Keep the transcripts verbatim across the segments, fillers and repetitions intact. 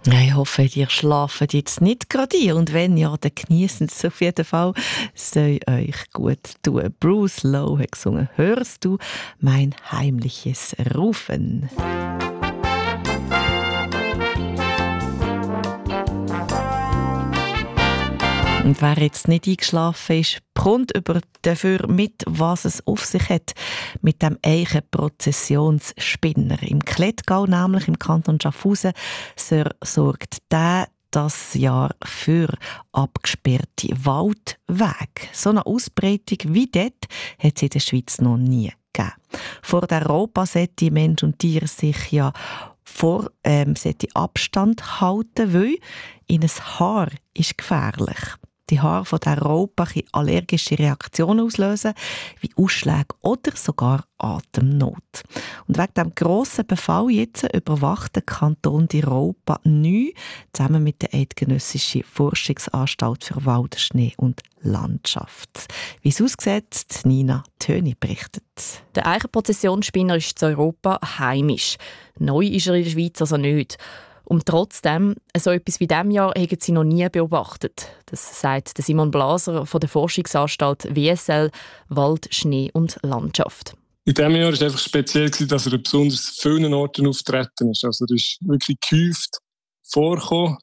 Ja, ich hoffe, ihr schlaft jetzt nicht gerade ein. Und wenn ja, dann geniessen es auf jeden Fall. Es soll euch gut tun. Bruce Lowe hat gesungen. Hörst du mein heimliches Rufen? Und wer jetzt nicht eingeschlafen ist, bekommt über dafür mit, was es auf sich hat mit dem Eichenprozessionsspinner. Im Klettgau, nämlich im Kanton Schaffhausen, sorgt der das Jahr für abgesperrte Waldwege. So eine Ausbreitung wie dort hat es in der Schweiz noch nie gegeben. Vor der Europa sollten Mensch und Tier sich ja vor ähm, Abstand halten, weil in ein Haar ist gefährlich. Die Haare von der Raupe können allergische Reaktionen auslösen, wie Ausschläge oder sogar Atemnot. Und wegen diesem grossen Befall jetzt überwacht der Kanton die Raupe neu, zusammen mit der Eidgenössischen Forschungsanstalt für Wald, Schnee und Landschaft. Wie es aussieht, Nina Töni berichtet. Der Eichenprozessionsspinner ist in Europa heimisch. Neu ist er in der Schweiz also nicht. Und trotzdem, so etwas wie diesem Jahr haben sie noch nie beobachtet. Das sagt Simon Blaser von der Forschungsanstalt W S L Wald, Schnee und Landschaft. In diesem Jahr war es einfach speziell, dass er an besonders vielen Orten auftreten ist. Also er ist wirklich gehäuft vorgekommen.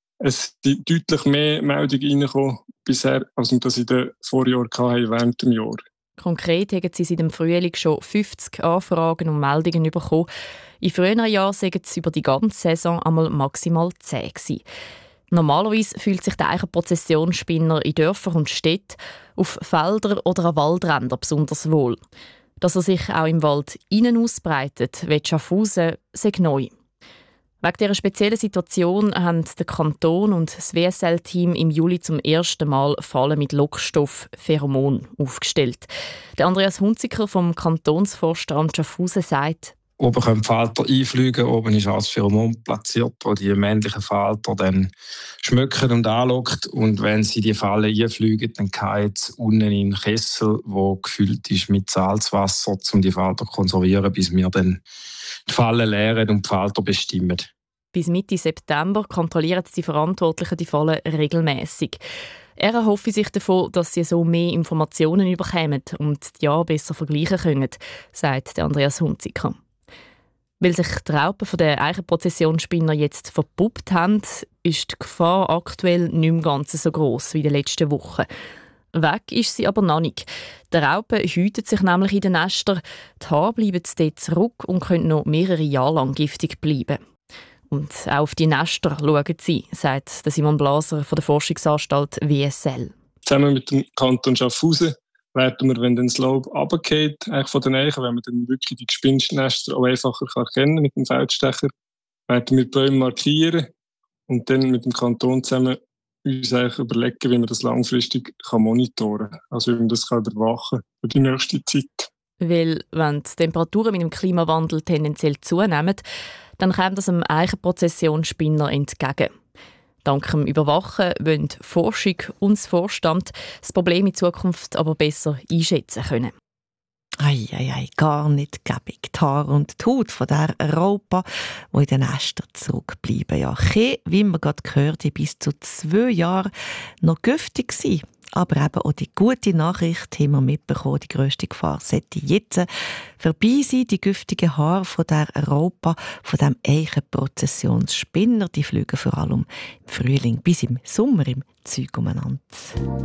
Es sind deutlich mehr Meldungen reingekommen bisher, als wir das in den Vorjahren hatten, während dem Jahr. Konkret haben sie seit dem Frühling schon fünfzig Anfragen und Meldungen bekommen. In früheren Jahren waren es über die ganze Saison einmal maximal zehn gewesen. Normalerweise fühlt sich der Eichenprozessionsspinner in Dörfern und Städten, auf Feldern oder an Waldrändern besonders wohl. Dass er sich auch im Wald innen ausbreitet, wie Schaffhausen, sei neu. Wegen dieser speziellen Situation haben der Kanton und das W S L-Team im Juli zum ersten Mal Fallen mit Lockstoff Pheromon aufgestellt. Der Andreas Hunziker vom Kantonsforstamt Schaffhausen sagt: Oben können die Falter einfliegen, oben ist auch das Pheromon platziert, wo die männlichen Falter dann schmücken und anlockt. Und wenn sie die Falle einfliegen, dann fallen sie unten in einen Kessel, der gefüllt ist mit Salzwasser, um die Falter zu konservieren, bis wir dann die Falle leeren und die Falter bestimmen. Bis Mitte September kontrollieren die Verantwortlichen die Fallen regelmäßig. Er erhoffe sich davon, dass sie so mehr Informationen bekommen und die Jahre besser vergleichen können, sagt Andreas Hunziker. Weil sich die Raupen von der Eichenprozessionsspinner jetzt verpuppt haben, ist die Gefahr aktuell nicht mehr ganz so gross wie in den letzten Wochen. Weg ist sie aber noch nicht. Die Raupen hüten sich nämlich in den Nestern. Die Haare bleiben dort zurück und können noch mehrere Jahre lang giftig bleiben. Und auch auf die Nester schauen sie, sagt Simon Blaser von der Forschungsanstalt W S L. Zusammen mit dem Kanton Schaffhausen werden wir, wenn dann das Laub runtergeht, eigentlich von den Eichen, wenn man dann wirklich die Gespinstnester auch einfacher erkennen kann mit dem Feldstecher, werden wir die Bäume markieren und dann mit dem Kanton zusammen uns eigentlich überlegen, wie man das langfristig monitoren kann. Also wie man das überwachen kann für die nächste Zeit. Weil, wenn die Temperaturen mit dem Klimawandel tendenziell zunehmen, dann kommt das dem Eichenprozessionsspinner entgegen. Dank dem Überwachen wollen die Forschung und das Vorstand das Problem in Zukunft aber besser einschätzen können. Ei, ei, ei, gar nicht gäbig. Die Haare und die Haut von der Raupe, die in den Nestern zurückbleiben. Ja, okay, wie man gerade gehört hat, bis zu zwei Jahren noch giftig sein. Aber eben auch die gute Nachricht haben wir mitbekommen, die grösste Gefahr sollte jetzt vorbei sein. Die giftigen Haare von der Raupe, von dem Eichenprozessionsspinner, die fliegen vor allem im Frühling bis im Sommer im Zeug umeinander.